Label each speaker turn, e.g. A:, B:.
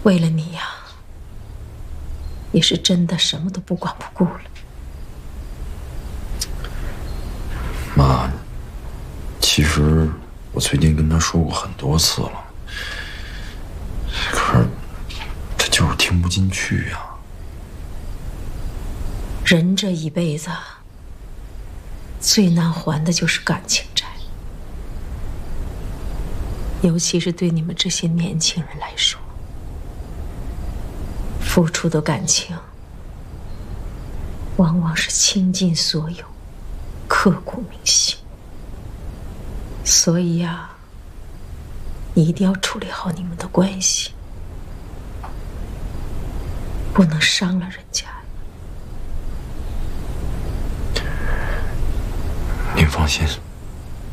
A: 为了你呀，也是真的什么都不管不顾了。
B: 妈，其实我最近跟他说过很多次了，可是他就是听不进去呀。
A: 人这一辈子最难还的就是感情债，尤其是对你们这些年轻人来说，付出的感情往往是倾尽所有，刻骨铭心。所以呀，你一定要处理好你们的关系，不能伤了人家。
B: 您放心。